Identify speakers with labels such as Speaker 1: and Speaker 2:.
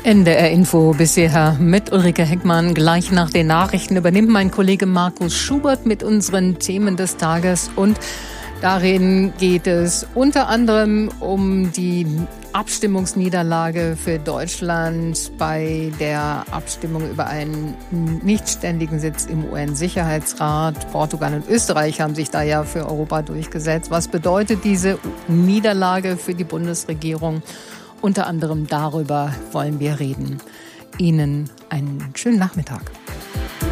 Speaker 1: NDR Info bisher mit Ulrike Heckmann. Gleich nach den Nachrichten übernimmt mein Kollege Markus Schubert mit unseren Themen des Tages. Und darin geht es unter anderem um die Abstimmungsniederlage für Deutschland bei der Abstimmung über einen nichtständigen Sitz im UN-Sicherheitsrat. Portugal und Österreich haben sich da ja für Europa durchgesetzt. Was bedeutet diese Niederlage für die Bundesregierung? Unter anderem darüber wollen wir reden. Ihnen einen schönen Nachmittag.